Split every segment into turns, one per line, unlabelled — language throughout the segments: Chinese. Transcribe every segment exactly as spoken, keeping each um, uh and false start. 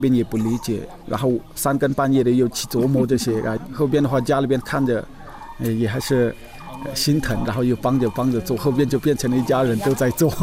边也不理解，然后三更半夜的又去琢磨这些啊。后边的话家里边看着，呃、也还是心疼，然后又帮着帮着做，后边就变成了一家人都在做。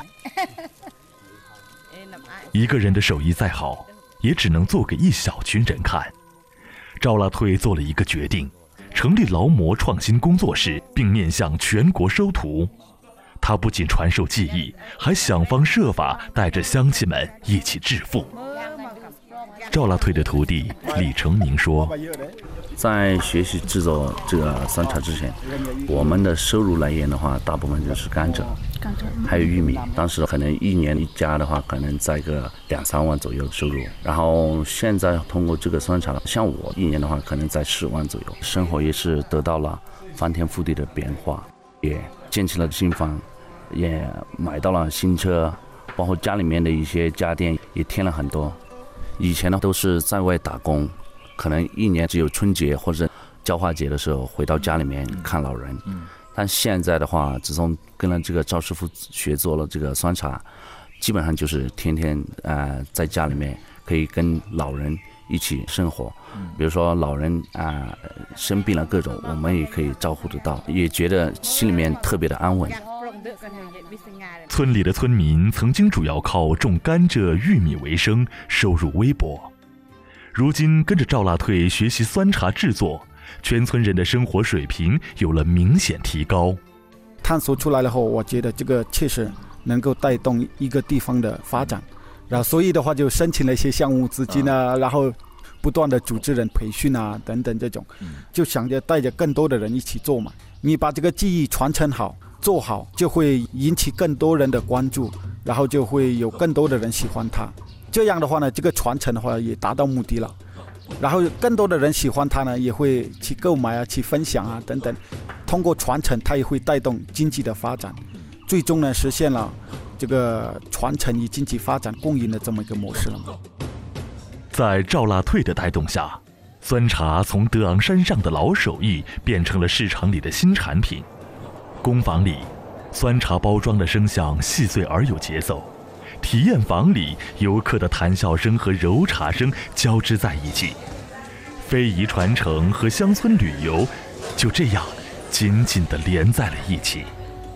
一个人的手艺再好，也只能做给一小群人看。赵拉退做了一个决定，成立劳模创新工作室，并面向全国收徒。他不仅传授技艺，还想方设法带着乡亲们一起致富。赵拉退的徒弟李成明说，
在学习制作这个酸茶之前，我们的收入来源的话，大部分就是甘蔗，还有玉米。当时可能一年一家的话，可能在个两三万左右的收入。然后现在通过这个酸茶，像我一年的话，可能在十万左右，生活也是得到了翻天覆地的变化，也建起了新房，也买到了新车，包括家里面的一些家电也添了很多。以前呢都是在外打工，可能一年只有春节或者交化节的时候回到家里面看老人。但现在的话，自从跟了这个赵师傅学做了这个酸茶，基本上就是天天呃在家里面可以跟老人一起生活。比如说老人啊、呃、生病了各种，我们也可以照顾得到，也觉得心里面特别的安稳。
村里的村民曾经主要靠种甘蔗、玉米为生，收入微薄。如今跟着赵拉退学习酸茶制作，全村人的生活水平有了明显提高。
探索出来了后，我觉得这个确实能够带动一个地方的发展，然后所以的话就申请了一些项目资金啊，然后不断的组织人培训啊等等这种，就想着带着更多的人一起做嘛。你把这个技艺传承好做好，就会引起更多人的关注，然后就会有更多的人喜欢它。这样的话呢，这个传承的话也达到目的了，然后更多的人喜欢它呢，也会去购买啊，去分享啊等等。通过传承，它也会带动经济的发展，最终呢实现了这个传承与经济发展共赢的这么一个模式了。
在赵拉退的带动下，酸茶从德昂山上的老手艺变成了市场里的新产品。工坊里，酸茶包装的声响细碎而有节奏；体验房里，游客的谈笑声和揉茶声交织在一起。非遗传承和乡村旅游就这样紧紧地连在了一起。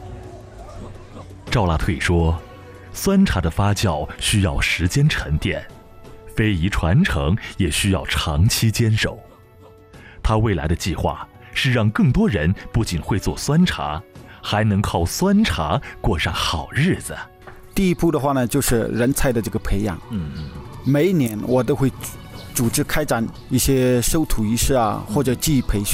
赵拉退说，酸茶的发酵需要时间沉淀，非遗传承也需要长期坚守。他未来的计划是让更多人不仅会做酸茶，还能靠酸茶过上好日子。
第一步的话呢，就是人才的这个培养。嗯，每一年我都会组织开展一些收徒仪式啊，或者技艺培训。